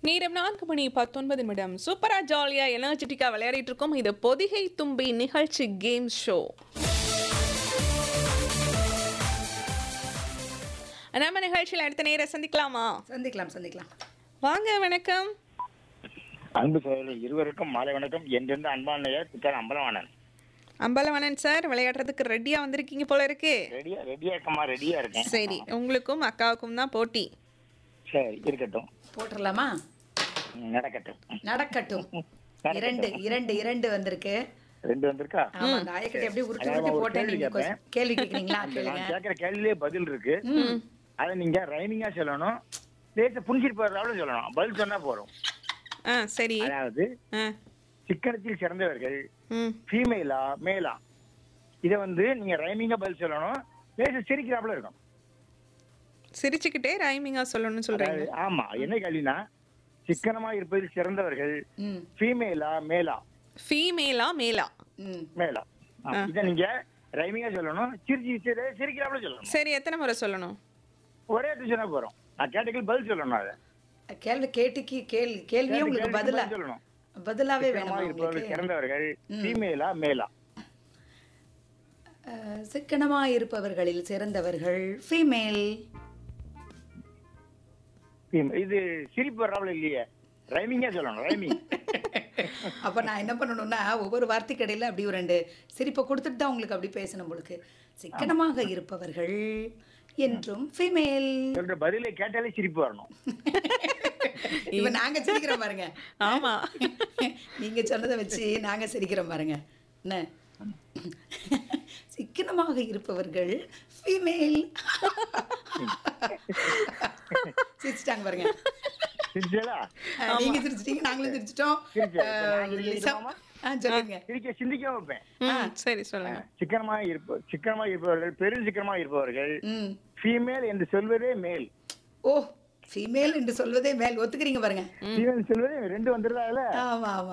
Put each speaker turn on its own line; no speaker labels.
நேரம் 4:19 சூப்பரா ஜாலியா எனர்ஜெட்டிக்கா விளையாடிட்டு இருக்கோம். இது பொதிகை தும்பி நிகழ்ச்சி கேம் ஷோ. நம்ம நிகழ்ச்சியில் அடுத்த நேரம் சந்திக்கலாமா?
சந்திக்கலாம்.
வாங்க, வணக்கம்.
அன்பு சகோதரர் இருவருக்கும் மாலை வணக்கம். என்றிருந்து அன்பான திட்டம் அம்பலவாணன்.
அம்பலவாணன் சார், விளையாடுறதுக்கு ரெடியா வந்திருக்கீங்க போல இருக்கு.
ரெடியா இருக்கேன்.
சரி, உங்களுக்கும் அக்காவுக்கும் தான் போட்டி.
சரி, இருக்கட்டும்.
போட்டுடலாமா? நடக்கட்டும். இரண்டு வந்திருக்கு.
ரெண்டு வந்திருக்கா?
ஆமா, நாயக்கட்டை அப்படியே உருட்டி போட்டேன். நீங்க கேள்வி கேக்குறீங்களா?
நான் கேக்குற கேள்வியிலே பதில் இருக்கு. அதை நீங்க ரைமிங்கா சொல்லணும். லேசா புரிஞ்சிட்டு போறதால சொல்லணும். பதில் சொன்னா போறோம்.
சரி.
அதாவது சிக்கனத்தில் சிறந்தவர்கள் ஃபீமேலா மேலா, இதை நீங்க ரைமிங்கா பதில் சொல்லணும். லேசா சிரிக்கிறாப்புல இருக்கும்.
சிரிச்சுக்கிட்டே ரைமிங்கா சொல்லணும்னு சொல்றீங்க?
ஆமா. என்ன கேள்வினா, சிக்கனமா இருப்பதில் சிறந்தவர்கள் ஃபீமேலா மேலா?
ஃபீமேலா மேலா?
மேலா. இத நீங்க ரைமிங்கா சொல்லணும். சிரிக்கிறாப்புல சொல்லணும்.
சரி, எத்தனை முறை சொல்லணும்?
ஒரே சொன்னா போறோம். நான் கேட்டதுக்கு பதில் சொல்லணும். அத
கேள்வி கேட்டுக்கு கேள்வியே உங்களுக்கு பதிலா
சொல்லணும்.
பதிலாவே
சிக்கனமா
வேணும்.
இருப்பவர்கள் சிறந்தவர்கள் ஃபீமேலா மேலா?
சிக்கனமா இருப்பவர்களில் சிறந்தவர்கள் ஃபீமேல்.
இது சிரிப்பு வர்றாப்புல இல்லையே, ரைமிங்கா சொல்லணும். ரைமிங்.
அப்ப நான் என்ன பண்ணணும்னா, ஒவ்வொரு வார்த்தைக்கு இடையில அப்படி ஒரு ரெண்டு சிரிப்பை கொடுத்துட்டு தான் உங்களுக்கு அப்படி பேசணும். உங்களுக்கு சிக்கனமாக இருப்பவர்கள் என்றும் ஃபீமேல்
சொல்ற பதிலை கேட்டாலே சிரிப்பு வரணும்.
இப்ப நாங்க சிரிக்கிறோம் பாருங்க.
ஆமா,
நீங்க சொன்னதை வச்சு நாங்க சிரிக்கிறோம் பாருங்க. என்ன, சிக்கனமாக இருப்பவர்கள் ஃபீமேல். சிரிச்சிட்டாங்க பாருங்க. நீங்க சிரிச்சிட்டீங்க, நாங்களும் சிரிச்சிட்டோம். சொல்லுங்க.
சிந்திக்க வைப்பேன்.
சரி, சொல்லுங்க.
சிக்கனமா இருப்பவர்கள் பெரும் சிக்கனமா இருப்பவர்கள் ஃபீமேல் என்று சொல்வதே மேல்.
ஓ, ஃபீமேல் என்று சொல்வதே மேல். ஒத்துக்கிறீங்க பாருங்க.
ஃபீமேல் சொல்வதே ரெண்டு வந்துருதா?
ஆமா.